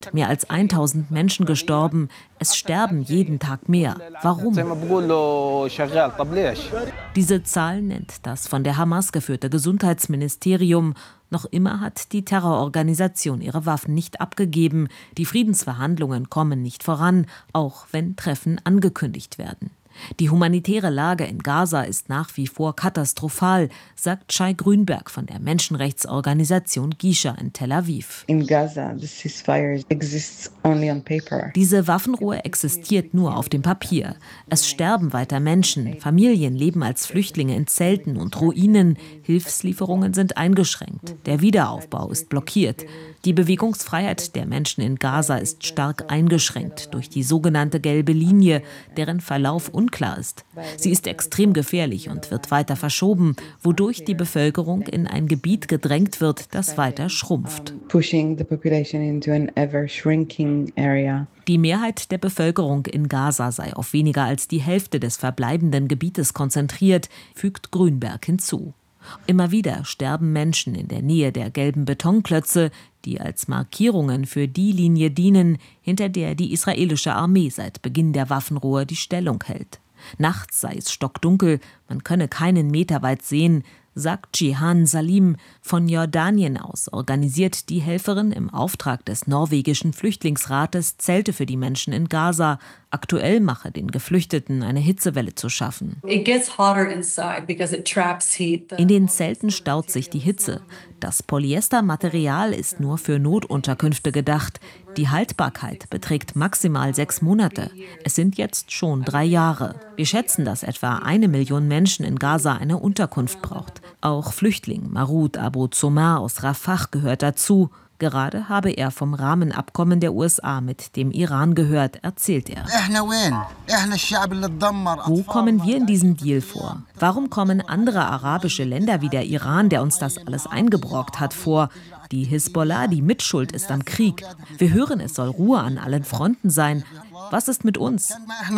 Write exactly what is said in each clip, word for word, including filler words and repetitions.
Mehr als tausend Menschen gestorben. Es sterben jeden Tag mehr. Warum? Diese Zahl nennt das von der Hamas geführte Gesundheitsministerium. Noch immer hat die Terrororganisation ihre Waffen nicht abgegeben. Die Friedensverhandlungen kommen nicht voran, auch wenn Treffen angekündigt werden. Die humanitäre Lage in Gaza ist nach wie vor katastrophal, sagt Shai Grünberg von der Menschenrechtsorganisation Gisha in Tel Aviv. In Gaza, the ceasefire exists only on paper. Diese Waffenruhe existiert nur auf dem Papier. Es sterben weiter Menschen, Familien leben als Flüchtlinge in Zelten und Ruinen, Hilfslieferungen sind eingeschränkt, der Wiederaufbau ist blockiert. Die Bewegungsfreiheit der Menschen in Gaza ist stark eingeschränkt durch die sogenannte gelbe Linie, deren Verlauf unklar ist. Sie ist extrem gefährlich und wird weiter verschoben, wodurch die Bevölkerung in ein Gebiet gedrängt wird, das weiter schrumpft. Pushing the population into an ever shrinking area. Die Mehrheit der Bevölkerung in Gaza sei auf weniger als die Hälfte des verbleibenden Gebietes konzentriert, fügt Grünberg hinzu. Immer wieder sterben Menschen in der Nähe der gelben Betonklötze, die als Markierungen für die Linie dienen, hinter der die israelische Armee seit Beginn der Waffenruhe die Stellung hält. Nachts sei es stockdunkel, man könne keinen Meter weit sehen, sagt Jihan Salim. Von Jordanien aus organisiert die Helferin im Auftrag des norwegischen Flüchtlingsrates Zelte für die Menschen in Gaza. Aktuell mache den Geflüchteten eine Hitzewelle zu schaffen. In den Zelten staut sich die Hitze. Das Polyestermaterial ist nur für Notunterkünfte gedacht. Die Haltbarkeit beträgt maximal sechs Monate. Es sind jetzt schon drei Jahre. Wir schätzen, dass etwa eine Million Menschen in Gaza eine Unterkunft braucht. Auch Flüchtling Marud Abu Zomar aus Rafah gehört dazu. Gerade habe er vom Rahmenabkommen der U S A mit dem Iran gehört, erzählt er. Wo kommen wir in diesem Deal vor? Warum kommen andere arabische Länder wie der Iran, der uns das alles eingebrockt hat, vor? Die Hisbollah, die Mitschuld ist am Krieg. Wir hören, es soll Ruhe an allen Fronten sein. Was ist mit uns?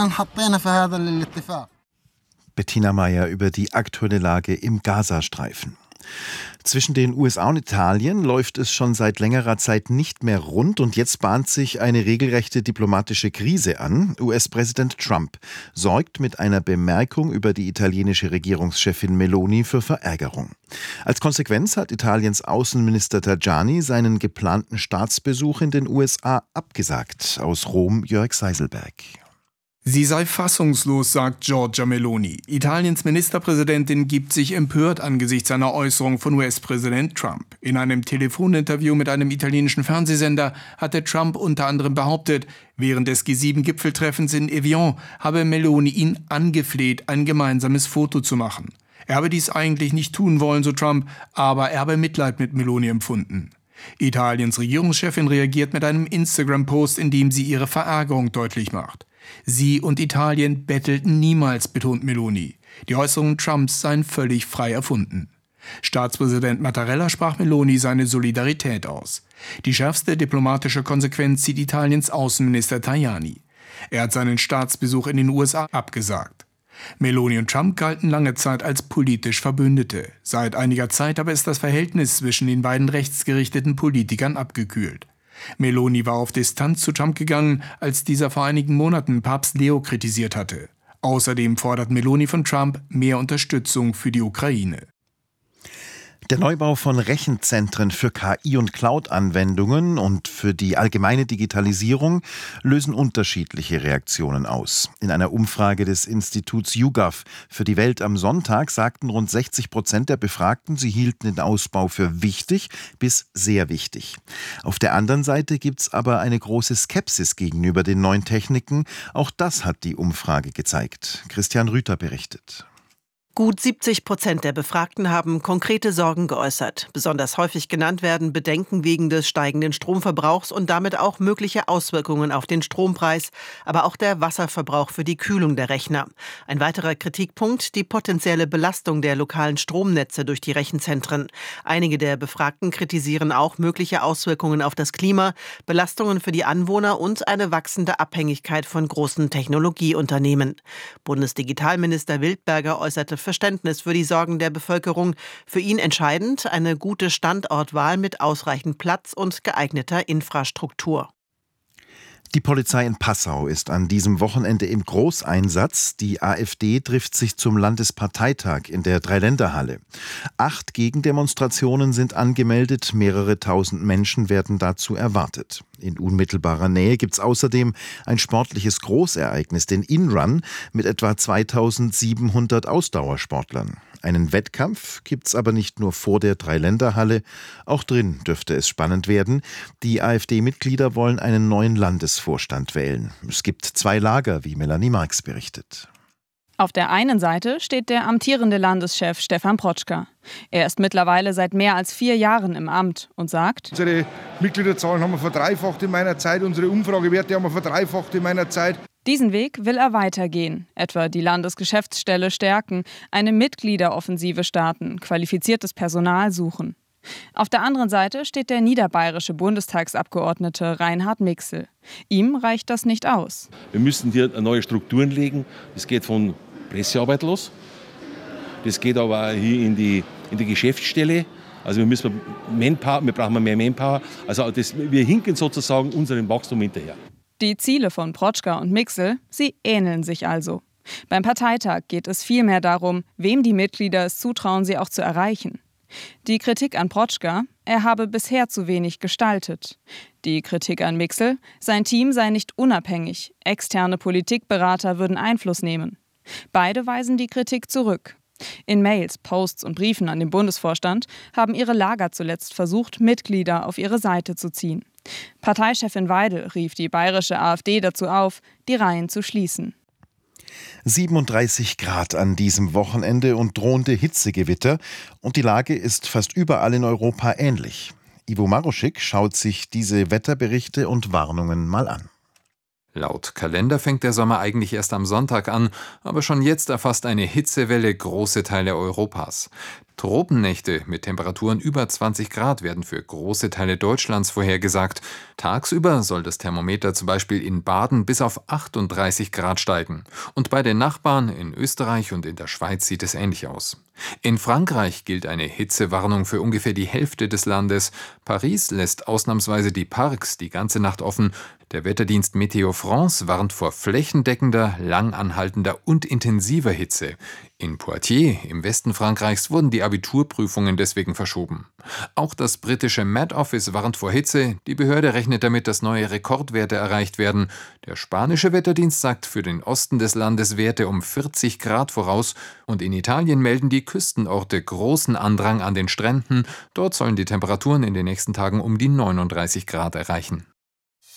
Bettina Meyer über die aktuelle Lage im Gazastreifen. Zwischen den U S A und Italien läuft es schon seit längerer Zeit nicht mehr rund und jetzt bahnt sich eine regelrechte diplomatische Krise an. U S-Präsident Trump sorgt mit einer Bemerkung über die italienische Regierungschefin Meloni für Verärgerung. Als Konsequenz hat Italiens Außenminister Tajani seinen geplanten Staatsbesuch in den U S A abgesagt. Aus Rom Jörg Seiselberg. Sie sei fassungslos, sagt Giorgia Meloni. Italiens Ministerpräsidentin gibt sich empört angesichts einer Äußerung von U S-Präsident Trump. In einem Telefoninterview mit einem italienischen Fernsehsender hatte Trump unter anderem behauptet, während des G sieben Gipfeltreffens in Evian habe Meloni ihn angefleht, ein gemeinsames Foto zu machen. Er habe dies eigentlich nicht tun wollen, so Trump, aber er habe Mitleid mit Meloni empfunden. Italiens Regierungschefin reagiert mit einem Instagram-Post, in dem sie ihre Verärgerung deutlich macht. Sie und Italien bettelten niemals, betont Meloni. Die Äußerungen Trumps seien völlig frei erfunden. Staatspräsident Mattarella sprach Meloni seine Solidarität aus. Die schärfste diplomatische Konsequenz zieht Italiens Außenminister Tajani. Er hat seinen Staatsbesuch in den U S A abgesagt. Meloni und Trump galten lange Zeit als politisch Verbündete. Seit einiger Zeit aber ist das Verhältnis zwischen den beiden rechtsgerichteten Politikern abgekühlt. Meloni war auf Distanz zu Trump gegangen, als dieser vor einigen Monaten Papst Leo kritisiert hatte. Außerdem fordert Meloni von Trump mehr Unterstützung für die Ukraine. Der Neubau von Rechenzentren für K I- und Cloud-Anwendungen und für die allgemeine Digitalisierung lösen unterschiedliche Reaktionen aus. In einer Umfrage des Instituts YouGov für die Welt am Sonntag sagten rund sechzig Prozent der Befragten, sie hielten den Ausbau für wichtig bis sehr wichtig. Auf der anderen Seite gibt es aber eine große Skepsis gegenüber den neuen Techniken. Auch das hat die Umfrage gezeigt. Christian Rüther berichtet. Gut siebzig Prozent der Befragten haben konkrete Sorgen geäußert. Besonders häufig genannt werden Bedenken wegen des steigenden Stromverbrauchs und damit auch mögliche Auswirkungen auf den Strompreis, aber auch der Wasserverbrauch für die Kühlung der Rechner. Ein weiterer Kritikpunkt, die potenzielle Belastung der lokalen Stromnetze durch die Rechenzentren. Einige der Befragten kritisieren auch mögliche Auswirkungen auf das Klima, Belastungen für die Anwohner und eine wachsende Abhängigkeit von großen Technologieunternehmen. Bundesdigitalminister Wildberger äußerte Verständnis für die Sorgen der Bevölkerung. Für ihn entscheidend eine gute Standortwahl mit ausreichend Platz und geeigneter Infrastruktur. Die Polizei in Passau ist an diesem Wochenende im Großeinsatz. Die AfD trifft sich zum Landesparteitag in der Dreiländerhalle. Acht Gegendemonstrationen sind angemeldet, mehrere tausend Menschen werden dazu erwartet. In unmittelbarer Nähe gibt es außerdem ein sportliches Großereignis, den Inrun, mit etwa zweitausendsiebenhundert Ausdauersportlern. Einen Wettkampf gibt es aber nicht nur vor der Dreiländerhalle, auch drin dürfte es spannend werden. Die AfD-Mitglieder wollen einen neuen Landesvorstand wählen. Es gibt zwei Lager, wie Melanie Marx berichtet. Auf der einen Seite steht der amtierende Landeschef Stefan Protschka. Er ist mittlerweile seit mehr als vier Jahren im Amt und sagt: Unsere Mitgliederzahlen haben wir verdreifacht in meiner Zeit, unsere Umfragewerte haben wir verdreifacht in meiner Zeit. Diesen Weg will er weitergehen, etwa die Landesgeschäftsstelle stärken, eine Mitgliederoffensive starten, qualifiziertes Personal suchen. Auf der anderen Seite steht der niederbayerische Bundestagsabgeordnete Reinhard Mixel. Ihm reicht das nicht aus. Wir müssen hier neue Strukturen legen. Das geht von Pressearbeit los. Das geht aber auch hier in die, in die Geschäftsstelle. Also wir müssen Manpower, wir brauchen mehr Manpower. Also das, wir hinken sozusagen unserem Wachstum hinterher. Die Ziele von Protschka und Mixel, sie ähneln sich also. Beim Parteitag geht es vielmehr darum, wem die Mitglieder es zutrauen, sie auch zu erreichen. Die Kritik an Protschka, er habe bisher zu wenig gestaltet. Die Kritik an Mixel, sein Team sei nicht unabhängig, externe Politikberater würden Einfluss nehmen. Beide weisen die Kritik zurück. In Mails, Posts und Briefen an den Bundesvorstand haben ihre Lager zuletzt versucht, Mitglieder auf ihre Seite zu ziehen. Parteichefin Weidel rief die bayerische AfD dazu auf, die Reihen zu schließen. siebenunddreißig Grad an diesem Wochenende und drohende Hitzegewitter. Und die Lage ist fast überall in Europa ähnlich. Ivo Maruschik schaut sich diese Wetterberichte und Warnungen mal an. Laut Kalender fängt der Sommer eigentlich erst am Sonntag an, aber schon jetzt erfasst eine Hitzewelle große Teile Europas. Tropennächte mit Temperaturen über zwanzig Grad werden für große Teile Deutschlands vorhergesagt. Tagsüber soll das Thermometer zum Beispiel in Baden bis auf achtunddreißig Grad steigen. Und bei den Nachbarn in Österreich und in der Schweiz sieht es ähnlich aus. In Frankreich gilt eine Hitzewarnung für ungefähr die Hälfte des Landes. Paris lässt ausnahmsweise die Parks die ganze Nacht offen. Der Wetterdienst Météo France warnt vor flächendeckender, langanhaltender und intensiver Hitze. In Poitiers, im Westen Frankreichs, wurden die Abiturprüfungen deswegen verschoben. Auch das britische Met Office warnt vor Hitze. Die Behörde rechnet damit, dass neue Rekordwerte erreicht werden. Der spanische Wetterdienst sagt für den Osten des Landes Werte um vierzig Grad voraus. Und in Italien melden die Küstenorte großen Andrang an den Stränden. Dort sollen die Temperaturen in den nächsten Tagen um die neununddreißig Grad erreichen.